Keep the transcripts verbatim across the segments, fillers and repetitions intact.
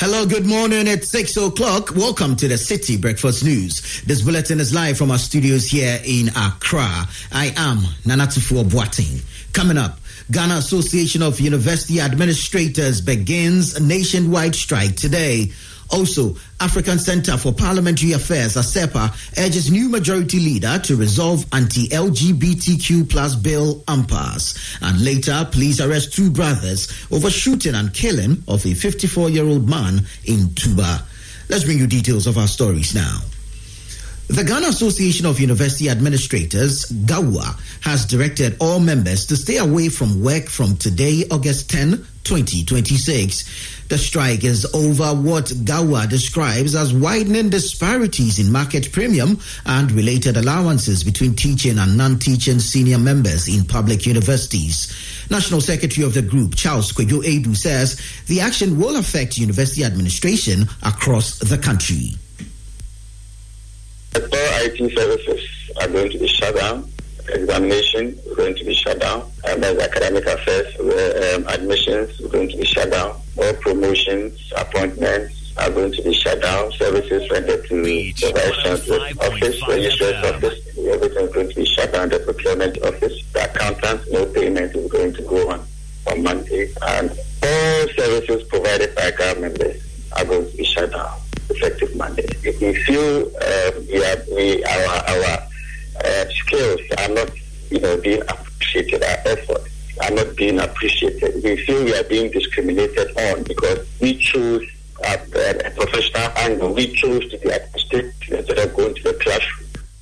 Hello, good morning. It's six o'clock. Welcome to the City Breakfast News. This bulletin is live from our studios here in Accra. I am Nanatufo Boateng. Coming up, Ghana Association of University Administrators begins a nationwide strike today. Also, African Center for Parliamentary Affairs, ASEPA, urges new majority leader to resolve anti-L G B T Q plus bill impasse. And later, police arrest two brothers over shooting and killing of a fifty-four-year-old man in Tuba. Let's bring you details of our stories now. The Ghana Association of University Administrators, GAWA, has directed all members to stay away from work from today, August tenth, twenty twenty-six. The strike is over what GAWA describes as widening disparities in market premium and related allowances between teaching and non-teaching senior members in public universities. National Secretary of the group, Charles Kwadwo Adu, says the action will affect university administration across the country. All I T services are going to be shut down. Examination is going to be shut down. And there's academic affairs, where um, admissions are going to be shut down. All promotions, appointments are going to be shut down. Services rendered to the Vice Chancellor's office, Registrar's office, everything is going to be shut down. The procurement office, the accountants, no payment is going to go on on Monday. And all services provided by government are going to be shut down effective Monday. If we feel um, we are, we, our, our uh, skills are not, you know, being appreciated, our efforts are not being appreciated, we feel we are being discriminated on because we choose uh, a professional angle, we choose to be administrative instead of going to the classroom.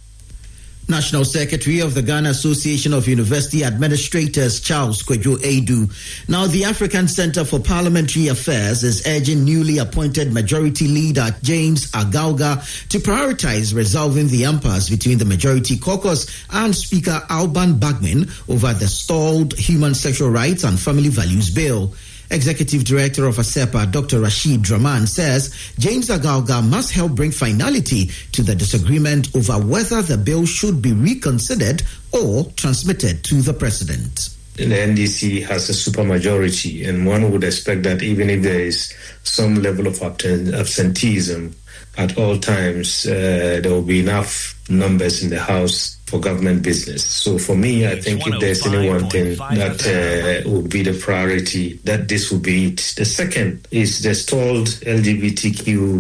National Secretary of the Ghana Association of University Administrators, Charles Kwadwo Adu. Now, the African Center for Parliamentary Affairs is urging newly appointed Majority Leader James Agauga to prioritize resolving the impasse between the Majority Caucus and Speaker Alban Bagman over the stalled Human Sexual Rights and Family Values Bill. Executive Director of ASEPA, Doctor Rashid Draman, says James Agauga must help bring finality to the disagreement over whether the bill should be reconsidered or transmitted to the President. The N D C has a supermajority, and one would expect that even if there is some level of absenteeism at all times, uh, there will be enough numbers in the House for government business. So for me, I think if there's any one thing that uh, would be the priority, that this would be it. The second is the stalled L G B T Q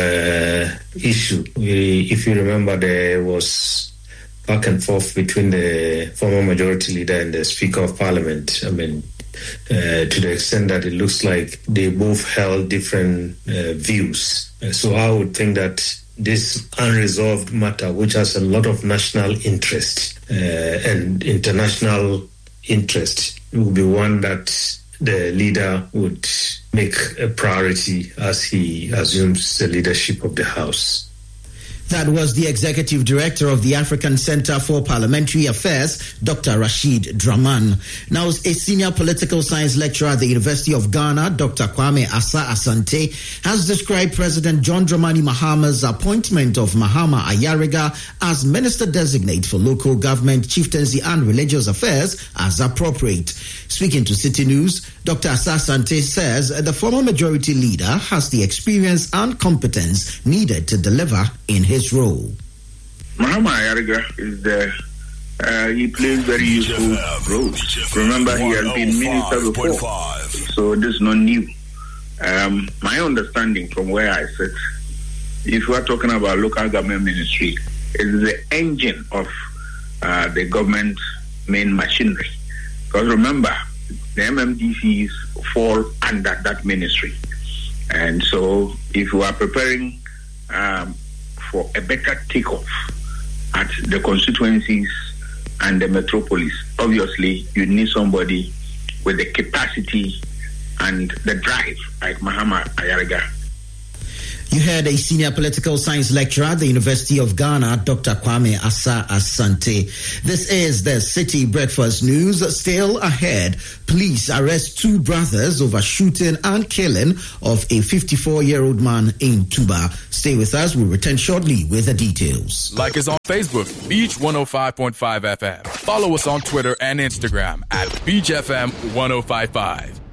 uh, issue. We, if you remember, there was back and forth between the former majority leader and the Speaker of Parliament. I mean, uh, to the extent that it looks like they both held different uh, views. Uh, so I would think that this unresolved matter, which has a lot of national interest uh, and international interest, will be one that the leader would make a priority as he assumes the leadership of the House. That was the Executive Director of the African Center for Parliamentary Affairs, Doctor Rashid Draman. Now, a senior political science lecturer at the University of Ghana, Doctor Kwame Asa Asante, has described President John Dramani Mahama's appointment of Mahama Ayariga as Minister-designate for Local Government, Chieftaincy and Religious Affairs as appropriate. Speaking to City News, Doctor Asa Asante says the former majority leader has the experience and competence needed to deliver in his role. Mahama Ayariga is there. Uh, he plays very useful roles. Remember, he has been minister before, so this is not new. Um, my understanding from where I sit, if we are talking about local government ministry, is the engine of uh, the government main machinery. Because remember, the M M D Cs fall under that ministry. And so if you are preparing um, for a better takeoff at the constituencies and the metropolis, obviously you need somebody with the capacity and the drive like Mahama Ayariga. You heard a senior political science lecturer at the University of Ghana, Doctor Kwame Asa Asante. This is the City Breakfast News. Still ahead, police arrest two brothers over shooting and killing of a fifty-four-year-old man in Tuba. Stay with us. We'll return shortly with the details. Like us on Facebook, Beach one oh five point five F M. Follow us on Twitter and Instagram at Beach F M one oh five point five.